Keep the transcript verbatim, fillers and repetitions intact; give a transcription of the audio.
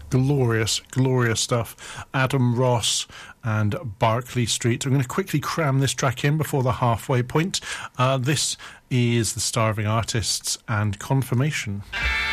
Glorious, glorious stuff. Adam Ross and Barclay Street. I'm going to quickly cram this track in before the halfway point. Uh, this is the Starving Artists and Confirmation.